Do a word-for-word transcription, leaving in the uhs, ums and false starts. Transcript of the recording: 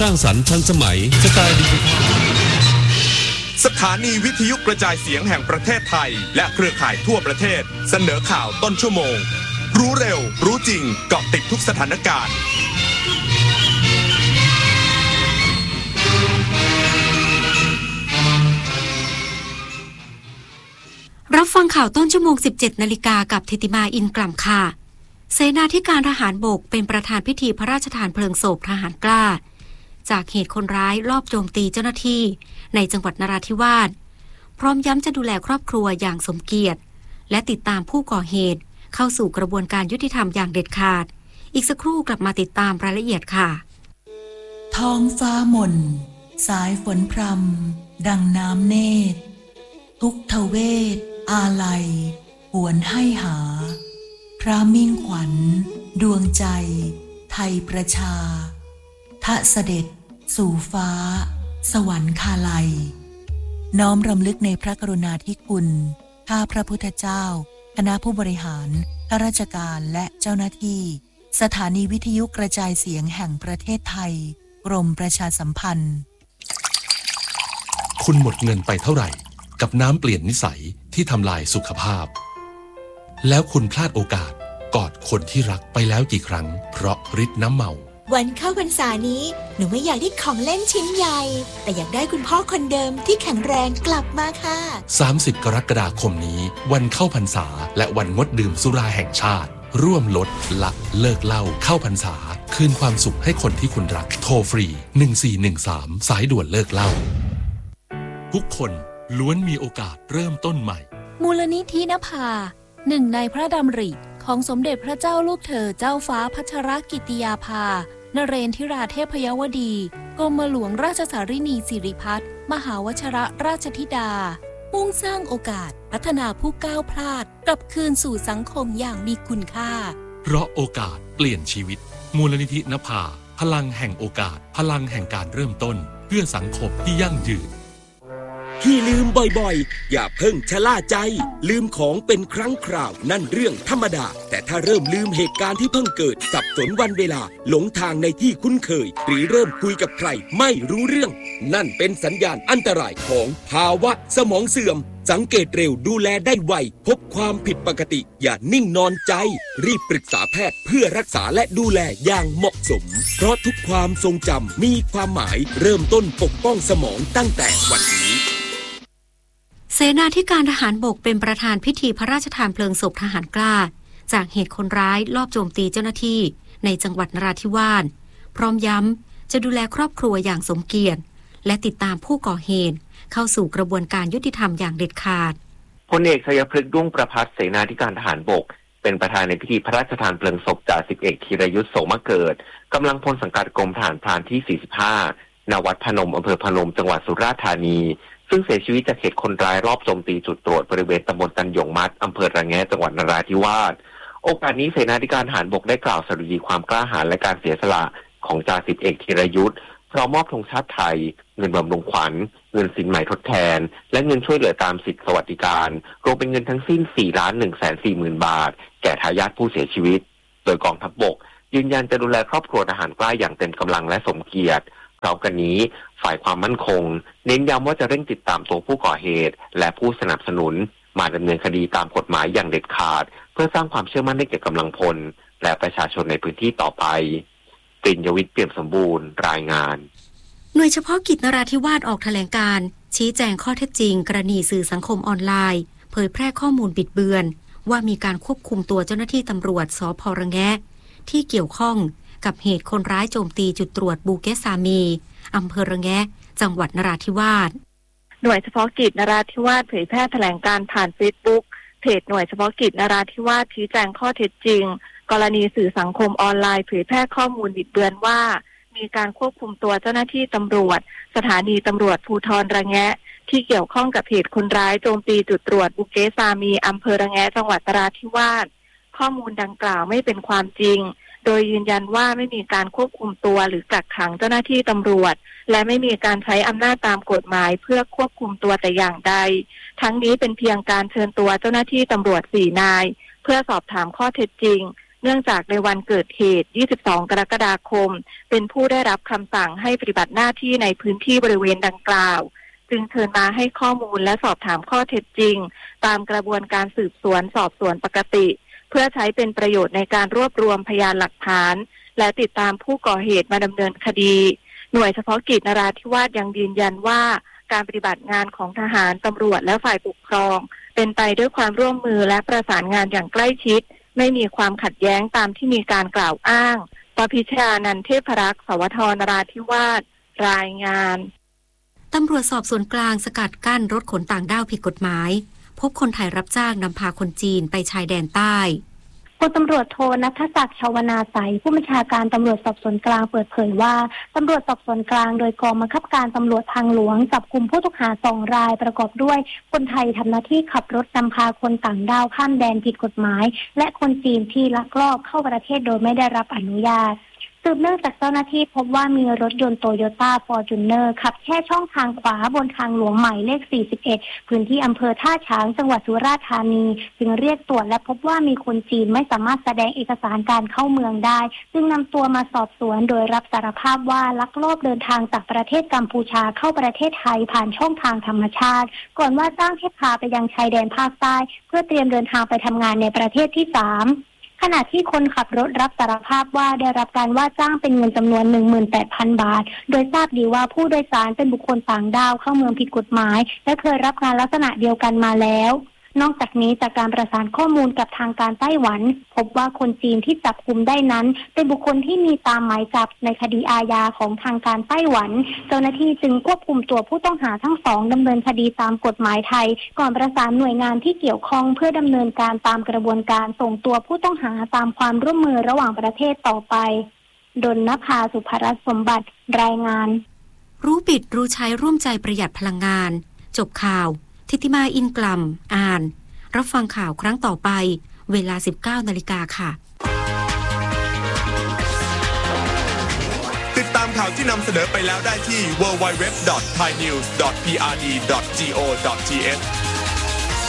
สร้างสรรค์ทันสมัยสไตล์ดิจิทัลสถานีวิทยุกระจายเสียงแห่งประเทศไทยและเครือข่ายทั่วประเทศเสนอข่าวต้นชั่วโมงรู้เร็วรู้จริงเกาะติดทุกสถานการณ์รับฟังข่าวต้นชั่วโมง สิบเจ็ดนาฬิกากับธิติมาอินกล่ำค่ะเสนาธิการทหารบกเป็นประธานพิธีพระราชทานเพลิงศพทหารกล้าจากเหตุคนร้ายลอบโจมตีเจ้าหน้าที่ในจังหวัดนราธิวาสพร้อมย้ำจะดูแลครอบครัวอย่างสมเกียรติและติดตามผู้ก่อเหตุเข้าสู่กระบวนการยุติธรรมอย่างเด็ดขาดอีกสักครู่กลับมาติดตามรายละเอียดค่ะท้องฟ้าหม่นสายฝนพรำดังน้ำเนตรทุกทเวทอาลัยหวนให้หาพระมิ่งขวัญดวงใจไทยประชาทะเสด็จสู่ฟ้าสวรรคาลัยน้อมรำลึกในพระกรุณาธิคุณข้าพระพุทธเจ้าคณะผู้บริหารข้าราชการและเจ้าหน้าที่สถานีวิทยุกระจายเสียงแห่งประเทศไทยกรมประชาสัมพันธ์คุณหมดเงินไปเท่าไหร่กับน้ำเปลี่ยนนิสัยที่ทำลายสุขภาพแล้วคุณพลาดโอกาสกอดคนที่รักไปแล้วกี่ครั้งเพราะฤทธิ์น้ำเมาวันเข้าพรรษานี้หนูไม่อยากได้ของเล่นชิ้นใหญ่แต่อยากได้คุณพ่อคนเดิมที่แข็งแรงกลับมาค่ะสามสิบกรกฎาคมนี้วันเข้าพรรษาและวันงดดื่มสุราแห่งชาติร่วมลดละเลิกเหล้าเข้าพรรษาคืนความสุขให้คนที่คุณรักโทรฟรีหนึ่งสี่หนึ่งสามสายด่วนเลิกเหล้าทุกคนล้วนมีโอกาสเริ่มต้นใหม่มูลนิธินภาหนึ่งในพระดำริของสมเด็จพระเจ้าลูกเธอเจ้าฟ้าพัชรกิติยาภานเรนทิราเทพยวดีกรมหลวงราชสารินีสิริพัฒน์มหาวชิรราชธิดามุ่งสร้างโอกาสพัฒนาผู้ก้าวพลาดกลับคืนสู่สังคมอย่างมีคุณค่าเพราะโอกาสเปลี่ยนชีวิตมูลนิธินภาพลังแห่งโอกาสพลังแห่งการเริ่มต้นเพื่อสังคมที่ยั่งยืนที่ลืมบ่อยๆอย่าเพิ่งชะล่าใจลืมของเป็นครั้งคราวนั่นเรื่องธรรมดาแต่ถ้าเริ่มลืมเหตุการณ์ที่เพิ่งเกิดสับสนวันเวลาหลงทางในที่คุ้นเคยหรือเริ่มคุยกับใครไม่รู้เรื่องนั่นเป็นสัญญาณอันตรายของภาวะสมองเสื่อมสังเกตเร็วดูแลได้ไวพบความผิดปกติอย่านิ่งนอนใจรีบปรึกษาแพทย์เพื่อรักษาและดูแลอย่างเหมาะสมเพราะทุกความทรงจำมีความหมายเริ่มต้นปกป้องสมองตั้งแต่วันนี้เสนาธิการทหารบกเป็นประธานพิธีพระราชทานเพลิงศพทหารกล้าจากเหตุคนร้ายลอบโจมตีเจ้าหน้าที่ในจังหวัดนราธิวาสพร้อมย้ำจะดูแลครอบครัวอย่างสมเกียรติและติดตามผู้ก่อเหตุเข้าสู่กระบวนการยุติธรรมอย่างเด็ดขาดพลเอกชัยพฤกษ์ด้วงประภัสเสนาธิการทหารบกเป็นประธานในพิธีพระราชทานเพลิงศพจ่าสิบเอกธีรยุทธโสมเกิดกำลังพลสังกัดกรมทหารพรานที่สี่สิบห้าณวัดพนมอำเภอพนมจังหวัดสุราษฎร์ธานีซึ่งเสียชีวิตจากเหตุคนร้ายรอบโจมตีจุดตรวจบริเวณตำบลตันหยงมัดอำเภอระแงะจังหวัดนราธิวาสโอกาสนี้เสนาธิการทหารบกได้กล่าวสดุดีความกล้าหาญและการเสียสละของจ่าสิบเอกธีรยุทธพร้อมมอบธงชาติไทยเงินบำรุงขวัญเงินสินใหม่ทดแทนและเงินช่วยเหลือตามสิทธิสวัสดิการรวมเป็นเงินทั้งสิ้น สี่ล้านหนึ่งแสนสี่หมื่น บาทแก่ทายาทผู้เสียชีวิตโดยกองทัพบกยืนยันจะดูแลครอบครัวทหารกล้าอย่างเต็มกำลังและสมเกียรติพร้อมกันนี้ฝ่ายความมั่นคงเน้นย้ำว่าจะเร่งติดตามตัวผู้ก่อเหตุและผู้สนับสนุนมาดำเนินคดีตามกฎหมายอย่างเด็ดขาดเพื่อสร้างความเชื่อมั่นให้แก่กำลังพลและประชาชนในพื้นที่ต่อไปปริญญวิทย์เปี่ยมสมบูรณ์รายงานหน่วยเฉพาะกิจนราธิวาสออกแถลงการชี้แจงข้อเท็จจริงกรณีสื่อสังคมออนไลน์เผยแพร่ข้อมูลบิดเบือนว่ามีการควบคุมตัวเจ้าหน้าที่ตำรวจสภ.ระแงะที่เกี่ยวข้องกับเหตุคนร้ายโจมตีจุดตรวจบูเกสามีอำเภอระแงะจังหวัดนราธิวาสหน่วยเฉพาะกิจนราธิวาสเผยแพร่แถลงการผ่านเฟซบุ๊กเพจหน่วยเฉพาะกิจนราธิวาสชี้แจงข้อเท็จจริงกรณีสื่อสังคมออนไลน์เผยแพร่ข้อมูลบิดเบือนว่ามีการควบคุมตัวเจ้าหน้าที่ตำรวจสถานีตำรวจภูธรระแงะที่เกี่ยวข้องกับเหตุคนร้ายโจมตีจุดตรวจบุเกสามีอำเภอระแงะจังหวัดนราธิวาสข้อมูลดังกล่าวไม่เป็นความจริงโดยยืนยันว่าไม่มีการควบคุมตัวหรือกักขังเจ้าหน้าที่ตำรวจและไม่มีการใช้อำนาจตามกฎหมายเพื่อควบคุมตัวแต่อย่างใดทั้งนี้เป็นเพียงการเชิญตัวเจ้าหน้าที่ตำรวจสี่นายเพื่อสอบถามข้อเท็จจริงเนื่องจากในวันเกิดเหตุยี่สิบสองกรกฎาคมเป็นผู้ได้รับคำสั่งให้ปฏิบัติหน้าที่ในพื้นที่บริเวณดังกล่าวจึงเชิญมาให้ข้อมูลและสอบถามข้อเท็จจริงตามกระบวนการสืบสวนสอบสวนปกติเพื่อใช้เป็นประโยชน์ในการรวบรวมพยานหลักฐานและติดตามผู้ก่อเหตุมาดำเนินคดีหน่วยเฉพาะกิจนราธิวาสยังยืนยันว่าการปฏิบัติงานของทหารตำรวจและฝ่ายปกครองเป็นไปด้วยความร่วมมือและประสานงานอย่างใกล้ชิดไม่มีความขัดแย้งตามที่มีการกล่าวอ้างปพิชญานันท์เทพรักษ์ สวท นราธิวาสรายงานตำรวจสอบสวนกลางสกัดกั้นรถขนต่างด้าวผิดกฎหมายพบคนไทยรับจ้างนำพาคนจีนไปชายแดนใต้พลตำรวจโทณัฐศักดิ์ ชวนาไสยผู้บัญชาการตำรวจสอบสวนกลางเปิดเผยว่าตำรวจสอบสวนกลางโดยกองบังคับการตำรวจทางหลวงจับกุมผู้ต้องหาสองรายประกอบด้วยคนไทยทำหน้าที่ขับรถนำพาคนต่างด้าวข้ามแดนผิดกฎหมายและคนจีนที่ลักลอบเข้าประเทศโดยไม่ได้รับอนุญาตสืบเนื่องจากเจ้าหน้าที่พบว่ามีรถยนต์โตโยต้าฟอร์จูเนอร์ขับแช่ช่องทางขวาบนทางหลวงใหม่เลขสี่สิบเอ็ดพื้นที่อำเภอท่าช้างจังหวัดสุราษฎร์ธานีจึงเรียกตรวจและพบว่ามีคนจีนไม่สามารถแสดงเอกสารการเข้าเมืองได้จึงนำตัวมาสอบสวนโดยรับสารภาพว่าลักลอบเดินทางจากประเทศกัมพูชาเข้าประเทศไทยผ่านช่องทางธรรมชาติก่อนว่าจ้างให้พาไปยังชายแดนภาคใต้เพื่อเตรียมเดินทางไปทำงานในประเทศที่สามขณะที่คนขับรถรับสารภาพว่าได้รับการว่าจ้างเป็นเงินจำนวน หนึ่งหมื่นแปดพัน บาทโดยทราบดีว่าผู้โดยสารเป็นบุคคลต่างด้าวเข้าเมืองผิดกฎหมายและเคยรับงานลักษณะเดียวกันมาแล้วนอกจากนี้จากการประสานข้อมูลกับทางการไต้หวันพบว่าคนจีนที่จับกุมได้นั้นเป็นบุคคลที่มีตามหมายจับในคดีอาญาของทางการไต้หวันเจ้าหน้าที่จึงควบคุมตัวผู้ต้องหาทั้งสองดำเนินคดีตามกฎหมายไทยก่อนประสานหน่วยงานที่เกี่ยวข้องเพื่อดำเนินการตามกระบวนการส่งตัวผู้ต้องหาตามความร่วมมือระหว่างประเทศต่อไปดลนภา สุภรัตน์สมบัติรายงานรู้ปิดรู้ใช้ร่วมใจประหยัดพลังงานจบข่าวทิติมาอินกลัมอ่านรับฟังข่าวครั้งต่อไปเวลา สิบเก้านาฬิกา นค่ะติดตามข่าวที่นำเสนอไปแล้วได้ที่ ดับเบิลยู ดับเบิลยู ดับเบิลยู ดอท ไทยนิวส์ ดอท พี อาร์ ดี ดอท จี โอ ดอท ที เอช